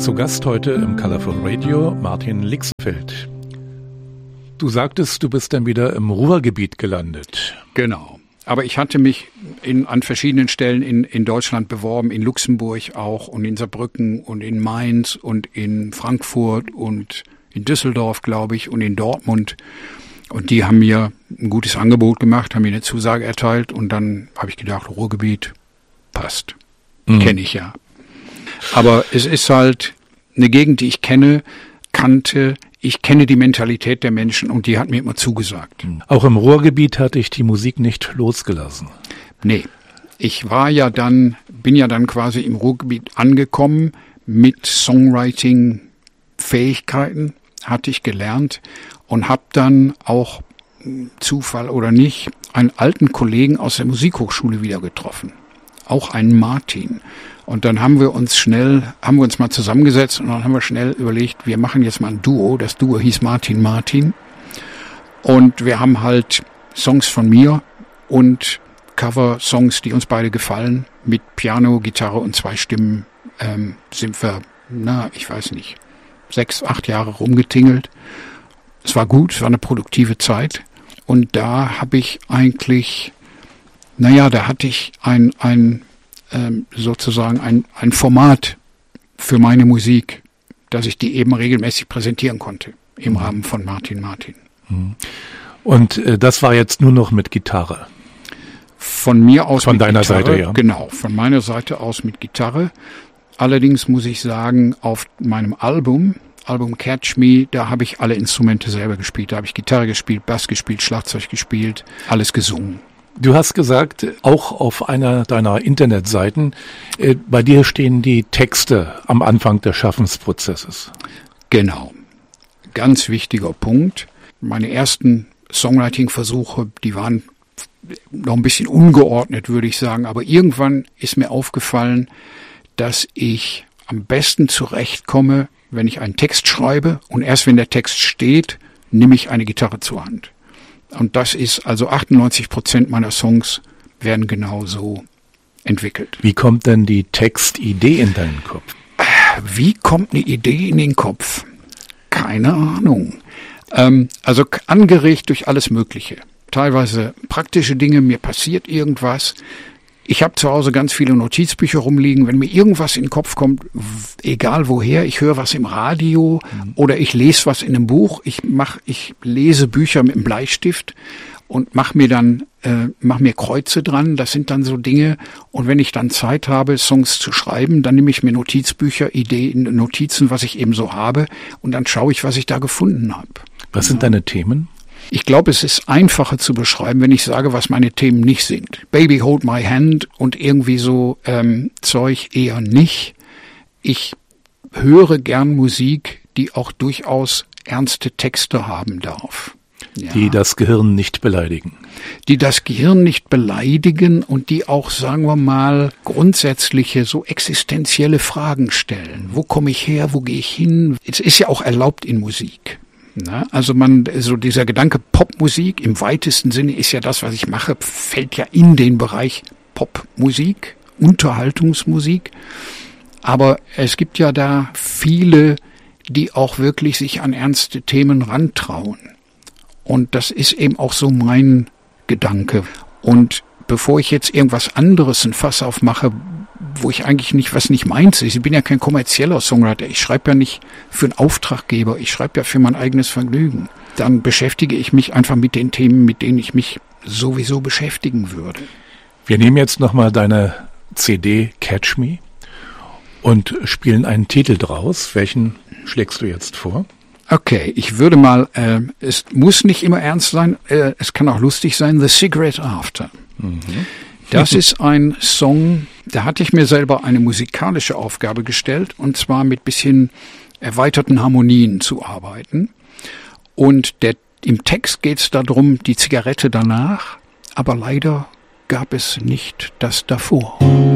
Zu Gast heute im Colorful Radio Martin Lixfeld. Du sagtest, du bist dann wieder im Ruhrgebiet gelandet. Genau. Aber ich hatte mich an verschiedenen Stellen in Deutschland beworben, in Luxemburg auch und in Saarbrücken und in Mainz und in Frankfurt und in Düsseldorf, glaube ich, und in Dortmund. Und die haben mir ein gutes Angebot gemacht, haben mir eine Zusage erteilt und dann habe ich gedacht, Ruhrgebiet passt. Kenne ich ja. Aber es ist halt eine Gegend, die ich kannte. Ich kenne die Mentalität der Menschen und die hat mir immer zugesagt. Auch im Ruhrgebiet hatte ich die Musik nicht losgelassen. Nee, ich bin ja dann quasi im Ruhrgebiet angekommen mit Songwriting-Fähigkeiten, hatte ich gelernt und habe dann auch, Zufall oder nicht, einen alten Kollegen aus der Musikhochschule wieder getroffen. Auch einen Martin. Und dann haben wir uns mal zusammengesetzt und dann haben wir schnell überlegt, wir machen jetzt mal ein Duo. Das Duo hieß Martin. Und wir haben halt Songs von mir und Cover-Songs, die uns beide gefallen. Mit Piano, Gitarre und 2 Stimmen sind wir, 6, 8 Jahre rumgetingelt. Es war gut, es war eine produktive Zeit. Und da habe ich eigentlich, da hatte ich ein Format für meine Musik, dass ich die eben regelmäßig präsentieren konnte im Rahmen von Martin. Und das war jetzt nur noch mit Gitarre? Von mir aus von mit deiner Gitarre, Seite, ja. Genau, von meiner Seite aus mit Gitarre. Allerdings muss ich sagen, auf meinem Album Catch Me, da habe ich alle Instrumente selber gespielt. Da habe ich Gitarre gespielt, Bass gespielt, Schlagzeug gespielt, alles gesungen. Du hast gesagt, auch auf einer deiner Internetseiten, bei dir stehen die Texte am Anfang des Schaffensprozesses. Genau. Ganz wichtiger Punkt. Meine ersten Songwriting-Versuche, die waren noch ein bisschen ungeordnet, würde ich sagen. Aber irgendwann ist mir aufgefallen, dass ich am besten zurechtkomme, wenn ich einen Text schreibe. Und erst wenn der Text steht, nehme ich eine Gitarre zur Hand. Und das ist also 98% meiner Songs werden genau so entwickelt. Wie kommt denn die Textidee in deinen Kopf? Wie kommt eine Idee in den Kopf? Keine Ahnung. Also angeregt durch alles Mögliche. Teilweise praktische Dinge, mir passiert irgendwas. Ich habe zu Hause ganz viele Notizbücher rumliegen. Wenn mir irgendwas in den Kopf kommt, egal woher, ich höre was im Radio oder ich lese was in einem Buch. Ich lese Bücher mit einem Bleistift und mache mir Kreuze dran. Das sind dann so Dinge. Und wenn ich dann Zeit habe, Songs zu schreiben, dann nehme ich mir Notizbücher, Ideen, Notizen, was ich eben so habe. Und dann schaue ich, was ich da gefunden habe. Was sind deine Themen? Ich glaube, es ist einfacher zu beschreiben, wenn ich sage, was meine Themen nicht sind. Baby Hold My Hand und irgendwie so Zeug eher nicht. Ich höre gern Musik, die auch durchaus ernste Texte haben darf. Ja. Die das Gehirn nicht beleidigen. Die das Gehirn nicht beleidigen und die auch, sagen wir mal, grundsätzliche, so existenzielle Fragen stellen. Wo komme ich her? Wo gehe ich hin? Es ist ja auch erlaubt in Musik. Na, also so dieser Gedanke Popmusik im weitesten Sinne ist ja das, was ich mache, fällt ja in den Bereich Popmusik, Unterhaltungsmusik. Aber es gibt ja da viele, die auch wirklich sich an ernste Themen rantrauen. Und das ist eben auch so mein Gedanke. Und bevor ich jetzt irgendwas anderes, ein Fass aufmache, wo ich eigentlich was nicht meins ist. Ich bin ja kein kommerzieller Songwriter. Ich schreibe ja nicht für einen Auftraggeber. Ich schreibe ja für mein eigenes Vergnügen. Dann beschäftige ich mich einfach mit den Themen, mit denen ich mich sowieso beschäftigen würde. Wir nehmen jetzt nochmal deine CD Catch Me und spielen einen Titel draus. Welchen schlägst du jetzt vor? Okay, ich würde mal, es muss nicht immer ernst sein, es kann auch lustig sein, The Cigarette After. Das ist ein Song, da hatte ich mir selber eine musikalische Aufgabe gestellt, und zwar mit bisschen erweiterten Harmonien zu arbeiten. Und im Text geht es darum, die Zigarette danach, aber leider gab es nicht das davor.